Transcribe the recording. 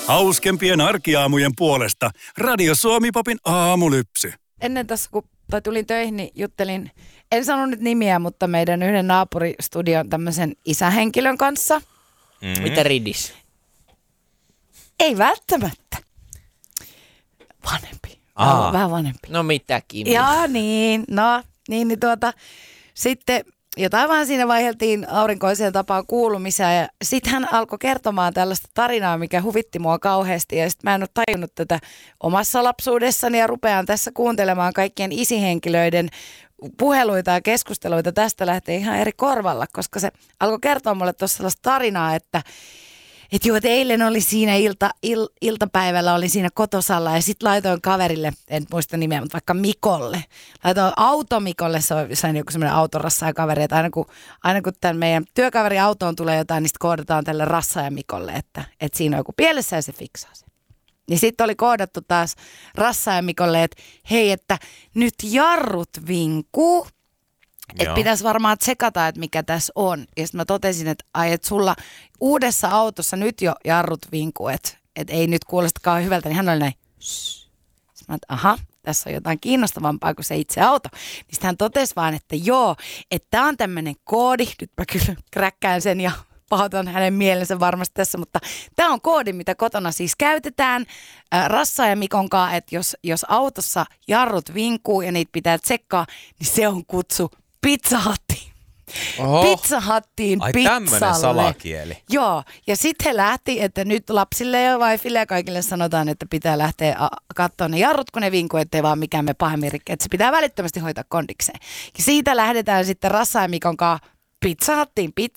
Hauskempien arkiaamujen puolesta Radio Suomi-popin aamulypsy. Ennen tässä, kun tulin töihin, niin juttelin, en sano nyt nimiä, mutta meidän yhden naapuristudion tämmöisen isähenkilön kanssa. Mitä ridis? Ei välttämättä. Vanhempi. Vähän vanhempi. No mitä Kimi? Jaa, niin. No, niin sitten jotain vaan siinä vaiheltiin aurinkoiseen tapaan kuulumisia ja sitten hän alkoi kertomaan tällaista tarinaa, mikä huvitti mua kauheasti ja sitten mä en ole tajunnut tätä omassa lapsuudessani ja rupean tässä kuuntelemaan kaikkien isihenkilöiden puheluita ja keskusteluita tästä lähtee ihan eri korvalla, koska se alkoi kertoa mulle tuossa sellaista tarinaa, että eilen oli siinä iltapäivällä olin siinä kotosalla ja sitten laitoin kaverille, en muista nimeä, mutta vaikka Mikolle. Laitoin automikolle, se on joku semmoinen autorassa kaveri, että aina kun tämän meidän työkaverin autoon tulee jotain, niin sitten koodataan tälle Rassa ja Mikolle, että siinä on joku pielessä ja se fiksaa sen. Niin sitten oli koodattu taas Rassa ja Mikolle, että hei, että nyt jarrut vinkuu. Että pitäisi varmaan tsekata, että mikä tässä on. Ja sitten mä totesin, että että sulla uudessa autossa nyt jo jarrut vinkuu, että ei nyt kuulosta kauhean hyvältä. Niin hän oli näin, sitten mä aha, tässä on jotain kiinnostavampaa kuin se itse auto. Niin sitten hän totesi vaan, että joo, että tämä on tämmöinen koodi. Nyt mä kyllä kräkkään sen ja pahoitan hänen mielensä varmasti tässä, mutta tämä on koodi, mitä kotona siis käytetään Rassa ja Mikon kanssa, että jos autossa jarrut vinkuu ja niitä pitää tsekkaa, niin se on kutsu Pizza Huttiin. Pizza Huttiin pizzalle. Ai tämmönen salakieli. Joo, ja sitten he lähti, että nyt lapsille ja wifille ja kaikille sanotaan, että pitää lähteä katsoa ne jarrut, kun ne vinkuu, ettei vaan mikään me pahemmin rikki. Että se pitää välittömästi hoitaa kondikseen. Ja siitä lähdetään sitten Rassa ja Mikon kanssa Pizza Huttiin